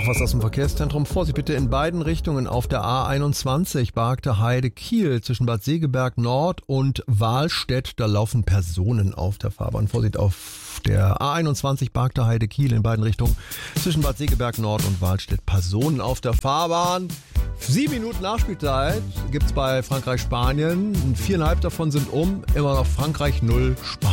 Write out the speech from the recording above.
Noch was aus dem Verkehrszentrum. Vorsicht bitte in beiden Richtungen auf der A21 Bargte Heide Kiel zwischen Bad Segeberg Nord und Wahlstedt. Da laufen Personen auf der Fahrbahn. Vorsicht auf der A21 Bargte Heide Kiel in beiden Richtungen zwischen Bad Segeberg Nord und Wahlstedt. Personen auf der Fahrbahn. 7 Minuten Nachspielzeit gibt's bei Frankreich-Spanien. 4,5 davon sind immer noch Frankreich 0, Spanien